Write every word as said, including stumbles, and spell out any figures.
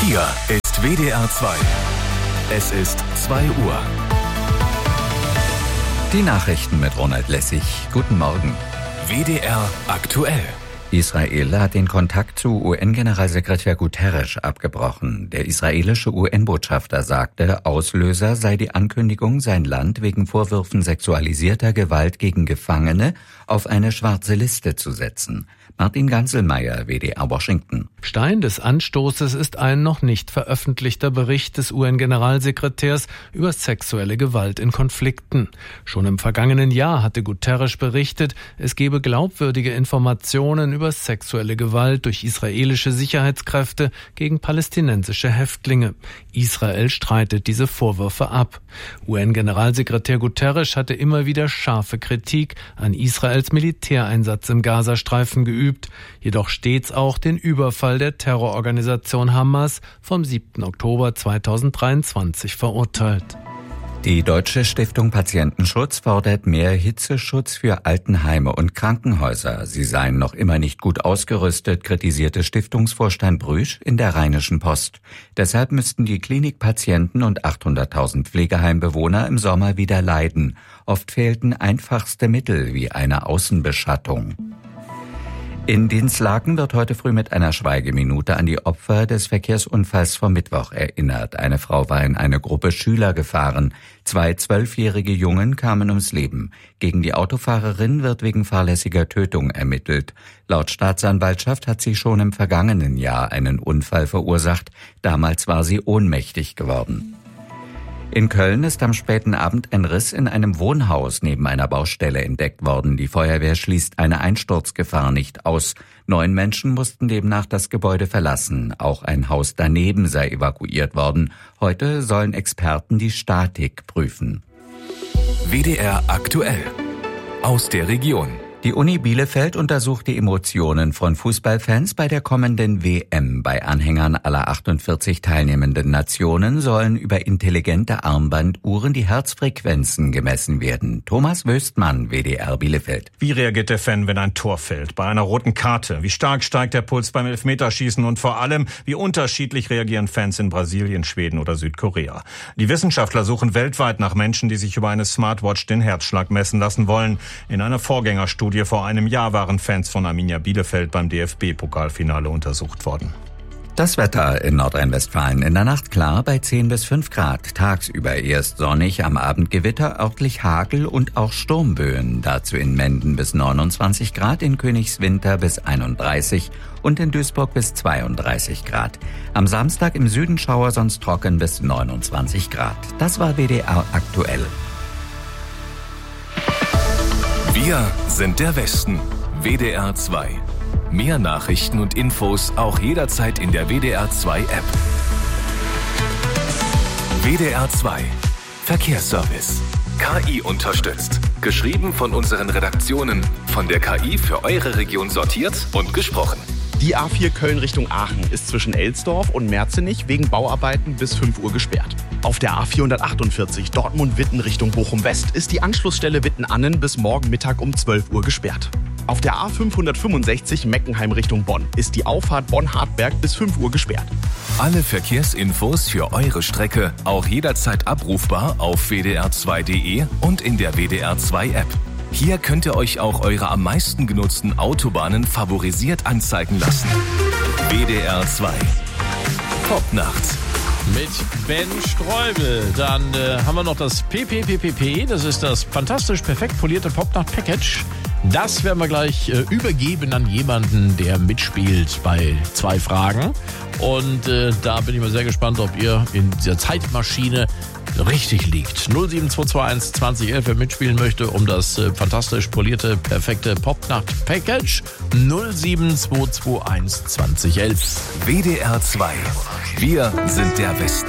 Hier ist W D R zwei. Es ist zwei Uhr. Die Nachrichten mit Ronald Lessig. Guten Morgen. W D R aktuell. Israel hat den Kontakt zu U N-Generalsekretär Guterres abgebrochen. Der israelische U N-Botschafter sagte, Auslöser sei die Ankündigung, sein Land wegen Vorwürfen sexualisierter Gewalt gegen Gefangene auf eine schwarze Liste zu setzen. Martin Ganselmeier, W D R Washington. Stein des Anstoßes ist ein noch nicht veröffentlichter Bericht des U N-Generalsekretärs über sexuelle Gewalt in Konflikten. Schon im vergangenen Jahr hatte Guterres berichtet, es gebe glaubwürdige Informationen über sexuelle Gewalt durch israelische Sicherheitskräfte gegen palästinensische Häftlinge. Israel streitet diese Vorwürfe ab. U N-Generalsekretär Guterres hatte immer wieder scharfe Kritik an Israels Militäreinsatz im Gazastreifen geübt, jedoch stets auch den Überfall der Terrororganisation Hamas vom siebten Oktober zweitausenddreiundzwanzig verurteilt. Die Deutsche Stiftung Patientenschutz fordert mehr Hitzeschutz für Altenheime und Krankenhäuser. Sie seien noch immer nicht gut ausgerüstet, kritisierte Stiftungsvorstand Brüsch in der Rheinischen Post. Deshalb müssten die Klinikpatienten und achthunderttausend Pflegeheimbewohner im Sommer wieder leiden. Oft fehlten einfachste Mittel wie eine Außenbeschattung. In Dinslaken wird heute früh mit einer Schweigeminute an die Opfer des Verkehrsunfalls vom Mittwoch erinnert. Eine Frau war in eine Gruppe Schüler gefahren. Zwei zwölfjährige Jungen kamen ums Leben. Gegen die Autofahrerin wird wegen fahrlässiger Tötung ermittelt. Laut Staatsanwaltschaft hat sie schon im vergangenen Jahr einen Unfall verursacht. Damals war sie ohnmächtig geworden. In Köln ist am späten Abend ein Riss in einem Wohnhaus neben einer Baustelle entdeckt worden. Die Feuerwehr schließt eine Einsturzgefahr nicht aus. Neun Menschen mussten demnach das Gebäude verlassen. Auch ein Haus daneben sei evakuiert worden. Heute sollen Experten die Statik prüfen. W D R aktuell. Aus der Region. Die Uni Bielefeld untersucht die Emotionen von Fußballfans bei der kommenden W M. Bei Anhängern aller achtundvierzig teilnehmenden Nationen sollen über intelligente Armbanduhren die Herzfrequenzen gemessen werden. Thomas Wöstmann, W D R Bielefeld. Wie reagiert der Fan, wenn ein Tor fällt? Bei einer roten Karte? Wie stark steigt der Puls beim Elfmeterschießen? Und vor allem, wie unterschiedlich reagieren Fans in Brasilien, Schweden oder Südkorea? Die Wissenschaftler suchen weltweit nach Menschen, die sich über eine Smartwatch den Herzschlag messen lassen wollen. In einer Vorgängerstudie vor einem Jahr waren Fans von Arminia Bielefeld beim D F B-Pokalfinale untersucht worden. Das Wetter in Nordrhein-Westfalen in der Nacht klar bei zehn bis fünf Grad. Tagsüber erst sonnig, am Abend Gewitter, örtlich Hagel und auch Sturmböen. Dazu in Menden bis neunundzwanzig Grad, in Königswinter bis einunddreißig und in Duisburg bis zweiunddreißig Grad. Am Samstag im Süden Schauer, sonst trocken bis neunundzwanzig Grad. Das war W D R aktuell. Wir sind der Westen. W D R zwei. Mehr Nachrichten und Infos auch jederzeit in der W D R zwei App. W D R zwei. Verkehrsservice. K I unterstützt. Geschrieben von unseren Redaktionen. Von der K I für eure Region sortiert und gesprochen. Die A vier Köln Richtung Aachen ist zwischen Elsdorf und Merzenich wegen Bauarbeiten bis fünf Uhr gesperrt. Auf der A vierhundertachtundvierzig Dortmund-Witten Richtung Bochum-West ist die Anschlussstelle Witten-Annen bis morgen Mittag um zwölf Uhr gesperrt. Auf der A fünfhundertfünfundsechzig Meckenheim Richtung Bonn ist die Auffahrt Bonn-Hartberg bis fünf Uhr gesperrt. Alle Verkehrsinfos für eure Strecke auch jederzeit abrufbar auf w d r zwei punkt d e und in der W D R zwei App. Hier könnt ihr euch auch eure am meisten genutzten Autobahnen favorisiert anzeigen lassen. W D R zwei. Popnacht. Mit Ben Streubel. Dann äh, haben wir noch das P P P P P. Das ist das fantastisch perfekt polierte Popnacht-Package. Das werden wir gleich äh, übergeben an jemanden, der mitspielt bei zwei Fragen. Und äh, da bin ich mal sehr gespannt, ob ihr in dieser Zeitmaschine richtig liegt. null sieben zwei zwei eins zwanzig elf, wer mitspielen möchte, um das äh, fantastisch polierte, perfekte Popnacht-Package. null sieben zwei zwei eins zwanzig elf. W D R zwei. Wir sind der Westen.